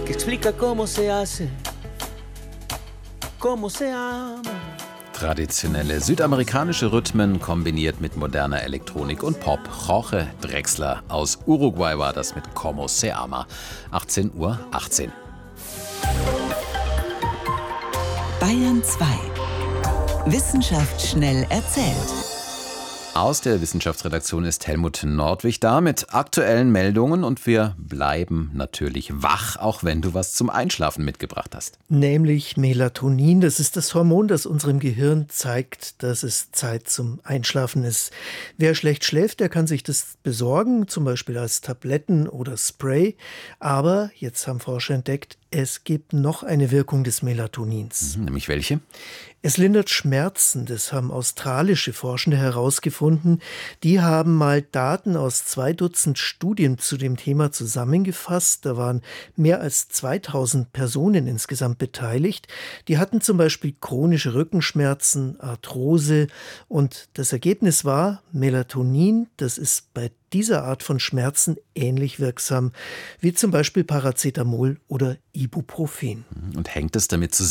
que explica cómo se hace, cómo se ama. Traditionelle südamerikanische Rhythmen kombiniert mit moderner Elektronik und Pop. Jorge Drexler aus Uruguay war das mit Como se ama. 18:18 Uhr. Bayern 2. Wissenschaft schnell erzählt. Aus der Wissenschaftsredaktion ist Helmut Nordwig da mit aktuellen Meldungen und wir bleiben natürlich wach, auch wenn du was zum Einschlafen mitgebracht hast. Nämlich Melatonin, das ist das Hormon, das unserem Gehirn zeigt, dass es Zeit zum Einschlafen ist. Wer schlecht schläft, der kann sich das besorgen, zum Beispiel als Tabletten oder Spray. Aber jetzt haben Forscher entdeckt, es gibt noch eine Wirkung des Melatonins. Nämlich welche? Es lindert Schmerzen, das haben australische Forschende herausgefunden. Die haben mal Daten aus 2 Dutzend Studien zu dem Thema zusammengefasst. Da waren mehr als 2000 Personen insgesamt beteiligt. Die hatten zum Beispiel chronische Rückenschmerzen, Arthrose und das Ergebnis war, Melatonin, das ist bei dieser Art von Schmerzen ähnlich wirksam wie zum Beispiel Paracetamol oder Ibuprofen. Und hängt es damit zusammen,